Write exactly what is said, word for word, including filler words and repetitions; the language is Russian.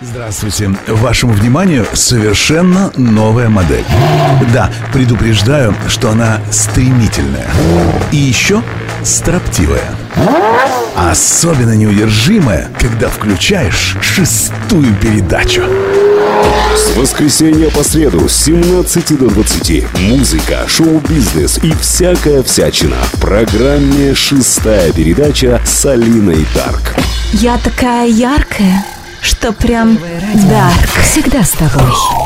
Здравствуйте. Вашему вниманию совершенно новая модель. Да, предупреждаю, что она стремительная. И еще строптивая. Особенно неудержимая, когда включаешь шестую передачу. С воскресенья по среду с семнадцати до двадцати музыка, шоу-бизнес и всякая всячина в программе «Шестая передача» с Алиной Дарк. Я такая яркая, что прям дарк. Всегда с тобой.